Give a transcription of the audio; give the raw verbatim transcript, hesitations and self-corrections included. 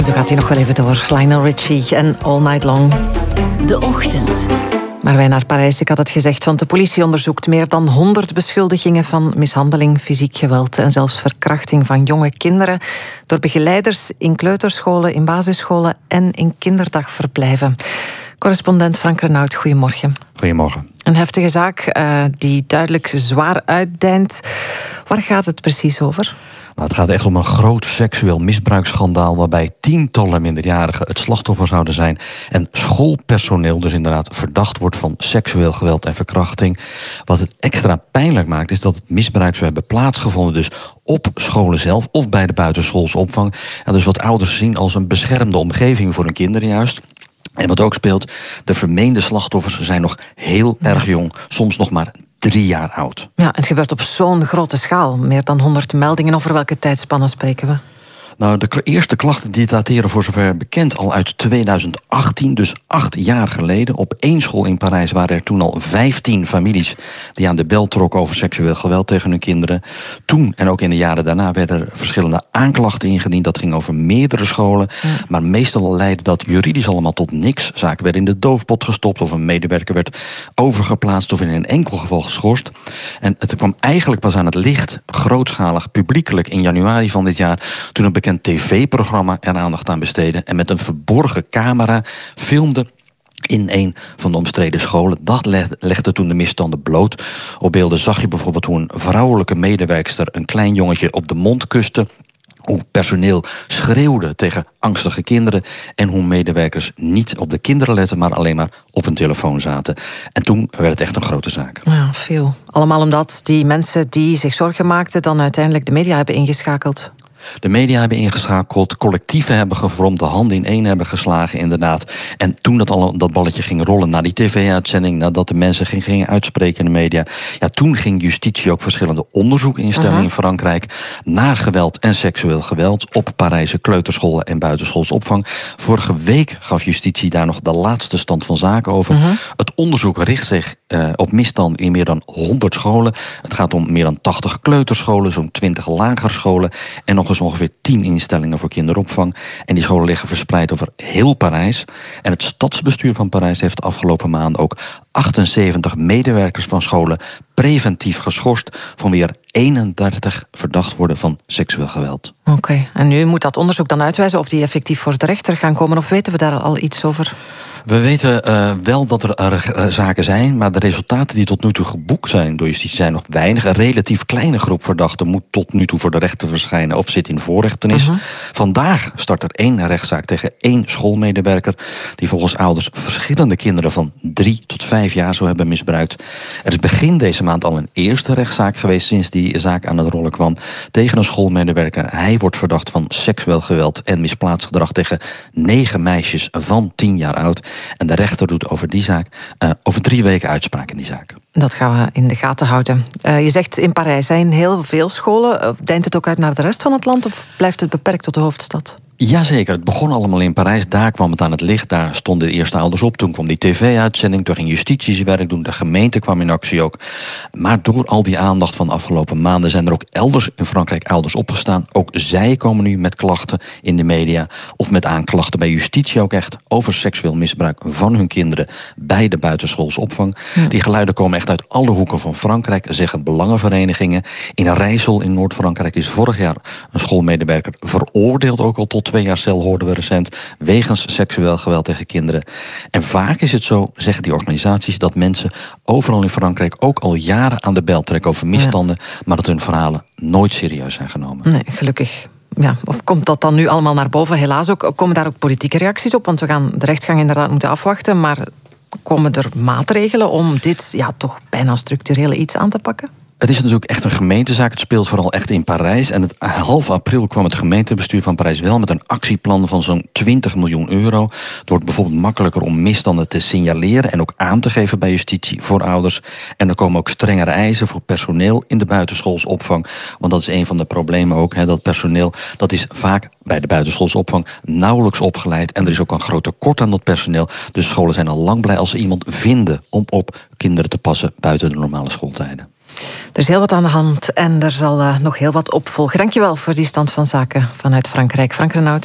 zo gaat hij nog wel even door. Lionel Richie en All Night Long. De Ochtend. Maar wij naar Parijs, ik had het gezegd, want de politie onderzoekt meer dan honderd beschuldigingen van mishandeling, fysiek geweld en zelfs verkrachting van jonge kinderen door begeleiders in kleuterscholen, in basisscholen en in kinderdagverblijven. Correspondent Frank Renaud, goedemorgen. Goedemorgen. Een heftige zaak uh, die duidelijk zwaar uitdijnt. Waar gaat het precies over? Nou, het gaat echt om een groot seksueel misbruiksschandaal waarbij tientallen minderjarigen het slachtoffer zouden zijn en schoolpersoneel dus inderdaad verdacht wordt van seksueel geweld en verkrachting. Wat het extra pijnlijk maakt is dat het misbruik zou hebben plaatsgevonden dus op scholen zelf of bij de buitenschoolse opvang. En dus wat ouders zien als een beschermde omgeving voor hun kinderen juist. En wat ook speelt, de vermeende slachtoffers zijn nog heel erg jong, soms nog maar drie jaar oud. Ja, het gebeurt op zo'n grote schaal. Meer dan honderd meldingen. Over welke tijdspannen spreken we? Nou, de eerste klachten die dateren voor zover bekend al uit tweeduizend achttien, dus acht jaar geleden. Op één school in Parijs waren er toen al vijftien families die aan de bel trokken over seksueel geweld tegen hun kinderen. Toen en ook in de jaren daarna werden er verschillende aanklachten ingediend. Dat ging over meerdere scholen. Ja. Maar meestal leidde dat juridisch allemaal tot niks. Zaken werden in de doofpot gestopt of een medewerker werd overgeplaatst of in een enkel geval geschorst. En het kwam eigenlijk pas aan het licht, grootschalig, publiekelijk in januari van dit jaar, toen een bekend tv-programma er aandacht aan besteedde en met een verborgen camera filmde in een van de omstreden scholen. Dat legde toen de misstanden bloot. Op beelden zag je bijvoorbeeld hoe een vrouwelijke medewerkster een klein jongetje op de mond kuste, hoe personeel schreeuwde tegen angstige kinderen en hoe medewerkers niet op de kinderen letten, maar alleen maar op hun telefoon zaten. En toen werd het echt een grote zaak. Ja, veel. Allemaal omdat die mensen die zich zorgen maakten dan uiteindelijk de media hebben ingeschakeld. De media hebben ingeschakeld, collectieven hebben gevormd, de handen in één hebben geslagen inderdaad. En toen dat, al, dat balletje ging rollen naar die tv-uitzending, nadat de mensen gingen, gingen uitspreken in de media, ja, toen ging justitie ook verschillende onderzoeken instellen uh-huh. in Frankrijk naar geweld en seksueel geweld op Parijse kleuterscholen en buitenschoolse opvang. Vorige week gaf justitie daar nog de laatste stand van zaken over. Uh-huh. Het onderzoek richt zich uh, op misstanden in meer dan honderd scholen. Het gaat om meer dan tachtig kleuterscholen, zo'n twintig lagerscholen en nog eens ongeveer tien instellingen voor kinderopvang. En die scholen liggen verspreid over heel Parijs. En het stadsbestuur van Parijs heeft de afgelopen maanden ook achtenzeventig medewerkers van scholen preventief geschorst, van wie er eenendertig verdacht worden van seksueel geweld. Oké, okay. En nu moet dat onderzoek dan uitwijzen of die effectief voor de rechter gaan komen, of weten we daar al iets over? We weten uh, wel dat er uh, zaken zijn, maar de resultaten die tot nu toe geboekt zijn door justitie zijn nog weinig. Een relatief kleine groep verdachten moet tot nu toe voor de rechter verschijnen of zit in voorrechtenis. Uh-huh. Vandaag start er één rechtszaak tegen één schoolmedewerker die volgens ouders verschillende kinderen van drie tot vijf jaar zou hebben misbruikt. Er is begin deze maand al een eerste rechtszaak geweest sinds die zaak aan het rollen kwam tegen een schoolmedewerker. Hij wordt verdacht van seksueel geweld en misplaatst gedrag tegen negen meisjes van tien jaar oud. En de rechter doet over die zaak uh, over drie weken uitspraak in die zaak. Dat gaan we in de gaten houden. Uh, je zegt in Parijs zijn heel veel scholen. Uh, deint het ook uit naar de rest van het land of blijft het beperkt tot de hoofdstad? Jazeker, het begon allemaal in Parijs. Daar kwam het aan het licht, daar stonden de eerste ouders op. Toen kwam die tv-uitzending, toen ging justitie zijn werk doen. De gemeente kwam in actie ook. Maar door al die aandacht van de afgelopen maanden zijn er ook elders in Frankrijk ouders opgestaan. Ook zij komen nu met klachten in de media of met aanklachten bij justitie ook echt over seksueel misbruik van hun kinderen bij de buitenschoolse opvang. Ja. Die geluiden komen echt uit alle hoeken van Frankrijk, zeggen belangenverenigingen. In Rijssel in Noord-Frankrijk is vorig jaar een schoolmedewerker veroordeeld ook al tot twee jaar cel, hoorden we recent, wegens seksueel geweld tegen kinderen. En vaak is het zo, zeggen die organisaties, dat mensen overal in Frankrijk ook al jaren aan de bel trekken over misstanden, ja. maar dat hun verhalen nooit serieus zijn genomen. Nee, gelukkig. Ja, of komt dat dan nu allemaal naar boven? Helaas ook. Komen daar ook politieke reacties op? Want we gaan de rechtsgang inderdaad moeten afwachten, maar komen er maatregelen om dit ja, toch bijna structurele iets aan te pakken? Het is natuurlijk echt een gemeentezaak. Het speelt vooral echt in Parijs. En het half april kwam het gemeentebestuur van Parijs wel met een actieplan van zo'n twintig miljoen euro. Het wordt bijvoorbeeld makkelijker om misstanden te signaleren en ook aan te geven bij justitie voor ouders. En er komen ook strengere eisen voor personeel in de buitenschoolse opvang. Want dat is een van de problemen ook. Hè, dat personeel dat is vaak bij de buitenschoolse opvang nauwelijks opgeleid. En er is ook een groot tekort aan dat personeel. Dus scholen zijn al lang blij als ze iemand vinden om op kinderen te passen buiten de normale schooltijden. Er is heel wat aan de hand en er zal uh, nog heel wat op volgen. Dankjewel voor die stand van zaken vanuit Frankrijk. Frank Renaud.